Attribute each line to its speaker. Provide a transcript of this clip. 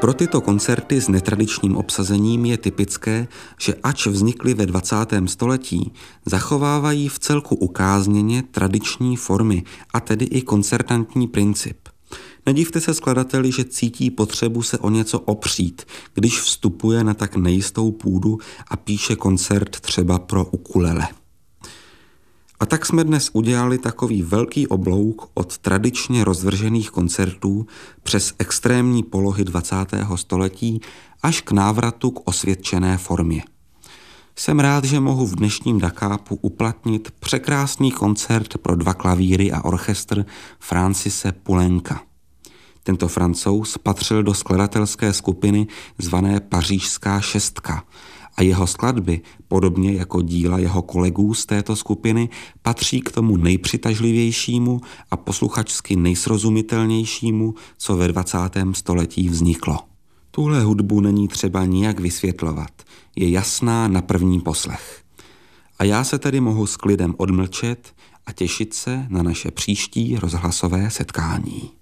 Speaker 1: Pro tyto koncerty s netradičním obsazením je typické, že ač vznikly ve 20. století, zachovávají v celku ukázněně tradiční formy, a tedy i koncertantní princip. Nedivte se skladateli, že cítí potřebu se o něco opřít, když vstupuje na tak nejistou půdu a píše koncert třeba pro ukulele. A tak jsme dnes udělali takový velký oblouk od tradičně rozvržených koncertů přes extrémní polohy 20. století až k návratu k osvědčené formě. Jsem rád, že mohu v dnešním Dakápu uplatnit překrásný koncert pro 2 klavíry a orchestr Francise Poulenca. Tento Francouz patřil do skladatelské skupiny zvané Pařížská šestka a jeho skladby, podobně jako díla jeho kolegů z této skupiny, patří k tomu nejpřitažlivějšímu a posluchačsky nejsrozumitelnějšímu, co ve 20. století vzniklo. Tuhle hudbu není třeba nijak vysvětlovat, je jasná na první poslech. A já se tedy mohu s klidem odmlčet a těšit se na naše příští rozhlasové setkání.